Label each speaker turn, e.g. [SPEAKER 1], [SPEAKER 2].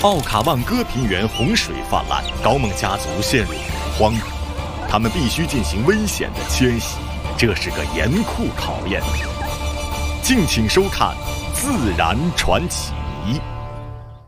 [SPEAKER 1] 奥卡万戈平原洪水泛滥，高梦家族陷入恐慌，他们必须进行危险的迁徙，这是个严酷考验。敬请收看《自然传奇》。